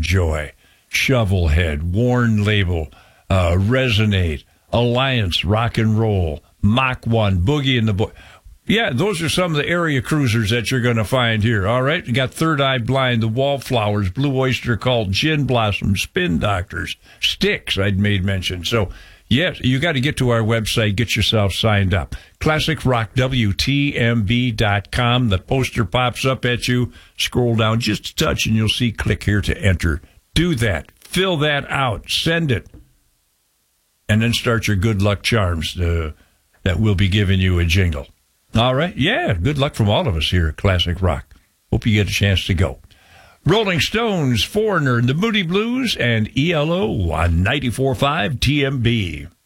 Joy, Shovelhead, Warn Label, Resonate, Alliance, Rock and Roll, Mach 1, Boogie and the Boy. Yeah, those are some of the area cruisers that you're going to find here. All right, you got Third Eye Blind, the Wallflowers, Blue Oyster Cult, Gin Blossom, Spin Doctors, Styx, I'd made mention. So, yes, you got to get to our website, get yourself signed up. ClassicRockWTMB.com. The poster pops up at you. Scroll down just a touch, and you'll see click here to enter. Do that. Fill that out. Send it. And then start your good luck charms that will be giving you a jingle. All right. Yeah, good luck from all of us here at Classic Rock. Hope you get a chance to go. Rolling Stones, Foreigner, The Moody Blues, and ELO on 94.5 TMB.